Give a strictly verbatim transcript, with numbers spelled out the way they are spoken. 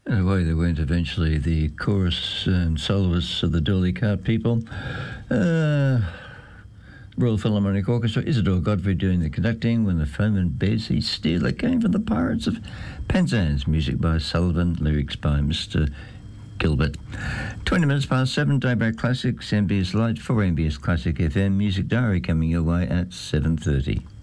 And away they went eventually, the chorus and soloists of the Dolly Cart People. Uh, Royal Philharmonic Orchestra, Isidore Godfrey doing the conducting, when the foeman bears his steel. It came from the Pirates of Penzance, music by Sullivan, lyrics by Mister Gilbert. twenty minutes past seven, Daybreak Classics, M B S Light for M B S Classic F M. Music Diary coming your way at seven thirty.